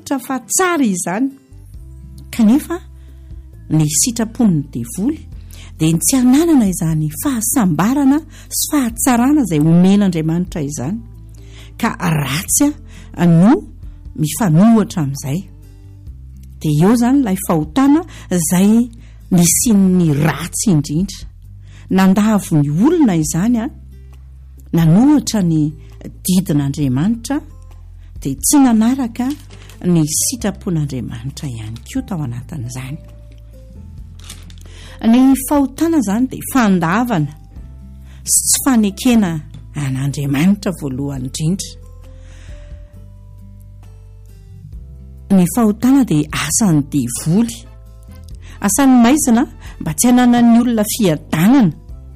manohitra fa tsara izany, kanefa ny sitrapony ny devoly dia ny tsy hananana izany fahasambarana sy fahatsarana izay omen'Andriamanitra izany, ka ratsy no mifanohatra amin'izay. Dia eo zany ilay fahotana izay nisin'ny ratsy indrindra, nandavo ny olona izany nanohatra ny didin'Andriamanitra dia tsy nanaraka ny sitrapon'Andriamanitra ihany koa tao anatin'izany. Ny fahotana zany dia fandavana sy tsy fanekena an'Andriamanitra voalohany indrindra. Ny fahotana dia asan'ny devoly, asan'ny maizina mba tsy hananan'ny olona fiadanana.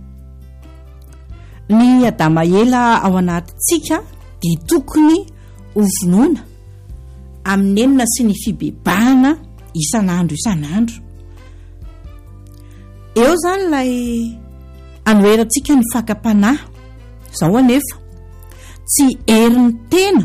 Ny adamaela ao anatintsika dia tokony hovonoina amin'ny enina sy ny fibebahana isan'andro isan'andro. Eo zany ilay anoerantsika ny fakapanahy, izao anefa tsy herin'ny tena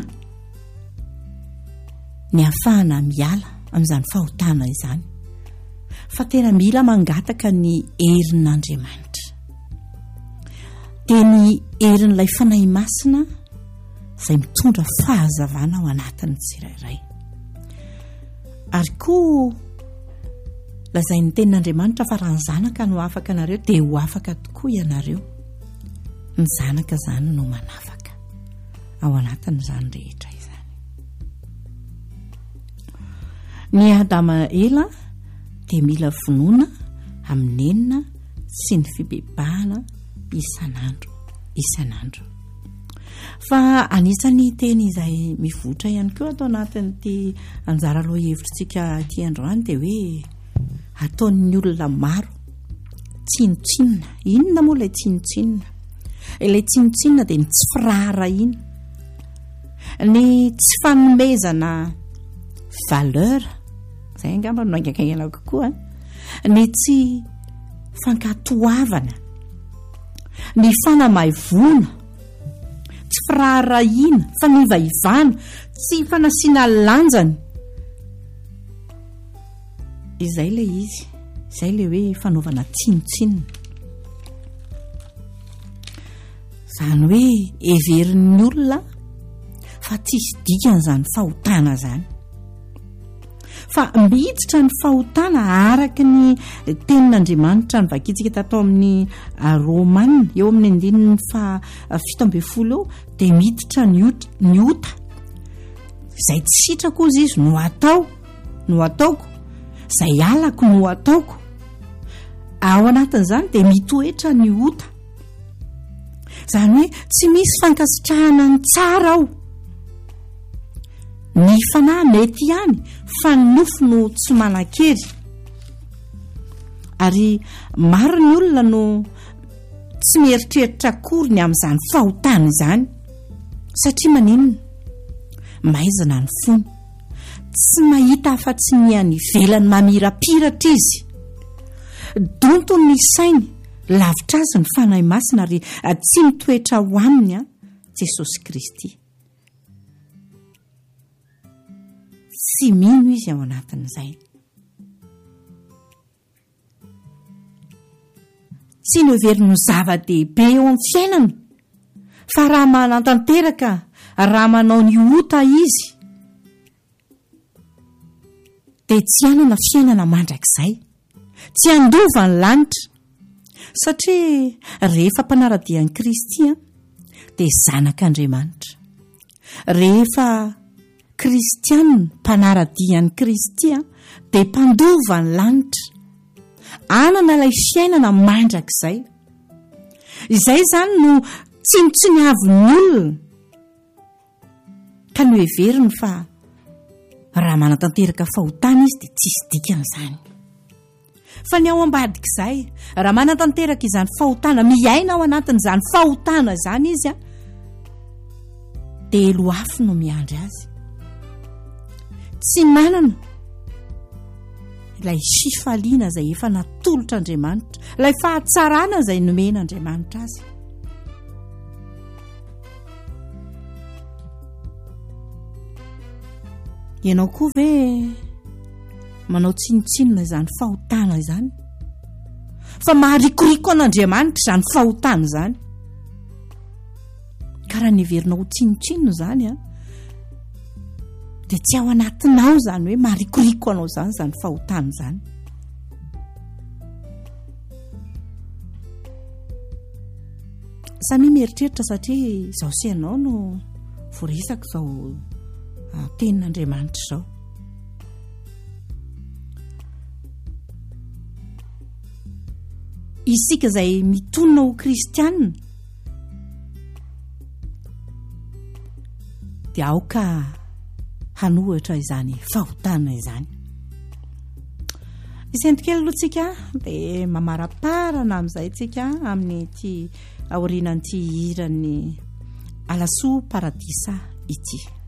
ny ahafahana miala amin'izany fahotana izany, fa tena mila mangataka ny herin'Andriamanitra. Dia ny herin'ilay fanahy masina izay mitondra fahazavana ao anatin'ny tsirairay. Ary koa lazain'ny tenin'Andriamanitra fa raha ny zanaka no afaka anareo dia ho afaka tokoa ianareo. Ny zanaka zany no manafaka ao anatin'izany rehetra izany. Ny adama ela dia mila vonoina amin'ny enina sy ny fibebahana isan'andro. Fa anisany teny izay mivoatra ihany koa atao anatin'ity anjara loha hevitrintsika ity androany dia hoe ataon'ny olona maro tsinotsinona. Inona moa ilay tsinotsinona? Ilay tsinotsinona dia ny tsy firaharahiana, ny tsy fanomezana valeur, izay angamba no aingakaingana kokoa, ny tsy fankatoavana, ny fanamaivona, tsy firaharahiana, fanivaivana, tsy fanasiana lanjany. Izay ilay izy, izay ilay hoe fanaovana tsinotsinona. Izany hoe heverin'ny olona fa tsisy dikan'izany fahotana izany. Fa miditra ny fahotana araka ny tenin'Andriamanitra ny vakintsika tato amin'ny Romanina eo amin'ny 17 dia miditra ny ota izay tsy sitrako ozy izy no ataoko, izay alako no ataoko. Ao anatin'izany dia mitoetra ny ota, izany hoe tsy misy fankasitrahana ny tsara ao. Ny fanahy mety ihany fa ny nofo no tsy manan-kery. Ary maro ny olona no tsy mieritreritra akory ny amin'izany fahotana izany, satria maninona? Maizina ny fony, tsy mahita afa-tsy ny any ivelany mamirapiratra izy. Dontony ny sainy, lavitra azy ny fanahy masina ary tsy mitoetra ho aminy Jesosy Kristy. Tsy mino izy ao anatin'izay. Tsy no heverino zava-dehibe eo amin'ny fiainana, fa raha manantanteraka, raha manao ny ota izy dia tsy hanana fiainana mandrakizay, tsy handova ny lanitra. Satria rehefa mpanaradian'i Kristy dia zanak'Andriamanitra. Rehefa kristianina mpanaradian'i Kristy dia mpandova ny lanitra, anana ilay fiainana mandrakizay. Izay zany no tsinotsinaviny olona, ka no heveriny fa raha manatanteraka fahotana izy dia tsisy dikan'izany. Fa ny ao ambadik'izay, raha manatanteraka izany fahotana, miaina ao anatin'izany fahotana izany izy dia elo afo no miandry azy. Tsy manana ilay fifaliana izay efa natolotr'Andriamanitra, ilay fahatsarana izay nomen'Andriamanitra azy. ianao koa ve manao tsinotsinona izany fahotana izany fa maharikoriko an'Andriamanitra izany fahotana izany ka raha neverinao ho tsinotsinona izany dia tsy ao anatinao izany hoe maharikoriko anao izany fahotana izany. Samy mieritreritra satria izao sy ianao no voaresaka izao tenin'Andriamanitra izao. Isika izay mitonona ho kristianina dia aoka hanohitra izany fahotana izany. Isentokely aloha tsika dia mamaraparana amin'izay tsika amin'ny ty aorianan'ity hirany Alasoa Paradisa ity.